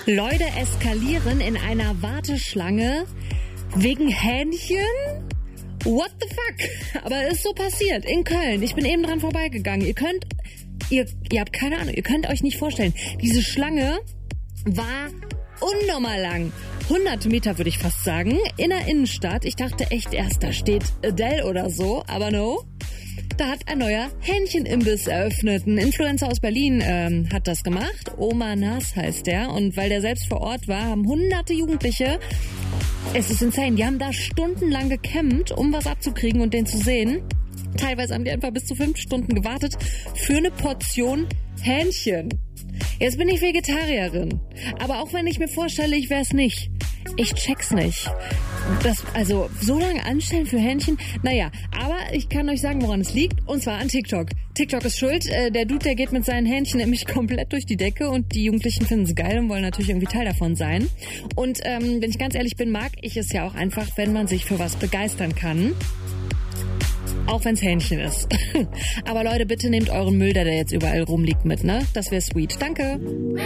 Leute eskalieren in einer Warteschlange wegen Hähnchen? What the fuck? Aber ist so passiert in Köln. Ich bin eben dran vorbeigegangen. Ihr habt keine Ahnung, ihr könnt euch nicht vorstellen. Diese Schlange war unnormal lang. 100 Meter würde ich fast sagen. In der Innenstadt. Ich dachte echt erst, da steht Adele oder so. Aber no. Da hat ein neuer Hähnchenimbiss eröffnet. Ein Influencer aus Berlin hat das gemacht. Oma Nas heißt der. Und weil der selbst vor Ort war, haben hunderte Jugendliche, es ist insane, die haben da stundenlang gecampt, um was abzukriegen und den zu sehen. Teilweise haben die einfach bis zu 5 Stunden gewartet für eine Portion Hähnchen. Jetzt bin ich Vegetarierin. Aber auch wenn ich mir vorstelle, ich wäre es nicht. Ich check's nicht. Also, so lange anstellen für Hähnchen? Naja, aber ich kann euch sagen, woran es liegt. Und zwar an TikTok. TikTok ist schuld. Der Dude, der geht mit seinen Hähnchen nämlich komplett durch die Decke und die Jugendlichen finden es geil und wollen natürlich irgendwie Teil davon sein. Und wenn ich ganz ehrlich bin, mag ich es ja auch einfach, wenn man sich für was begeistern kann. Auch wenn's Hähnchen ist. Aber Leute, bitte nehmt euren Müll, der jetzt überall rumliegt, mit, ne? Das wäre sweet. Danke.